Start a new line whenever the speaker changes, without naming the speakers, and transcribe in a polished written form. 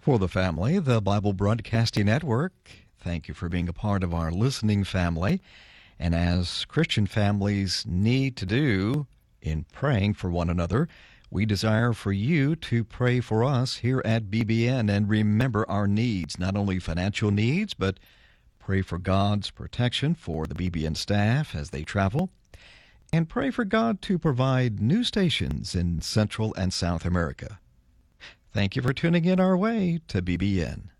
For the family, the Bible Broadcasting Network, thank you for being a part of our listening family. And as Christian families need to do in praying for one another, we desire for you to pray for us here at BBN and remember our needs, not only financial needs, but pray for God's protection for the BBN staff as they travel, and pray for God to provide new stations in Central and South America. Thank you for tuning in our way to BBN.